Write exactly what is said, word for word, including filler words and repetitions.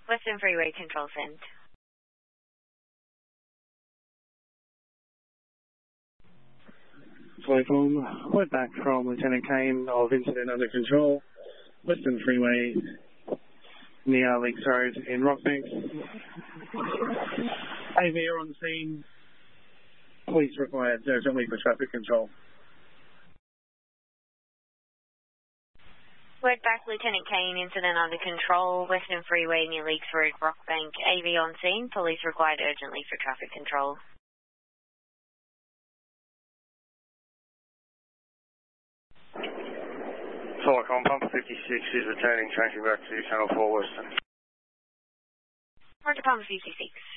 Western Freeway Control Send. Telecom, we're back from Lieutenant Kane of incident under control. Western Freeway near Leaks Road in Rockbank. A V are on scene. Police required urgently for traffic control. Word back, Lieutenant Kane, incident under control, Western Freeway near Leaks Road, Rockbank. A V on scene, police required urgently for traffic control. Telecom, Pump fifty-six is returning, changing back to Channel four Western. Roger, Pump fifty-six.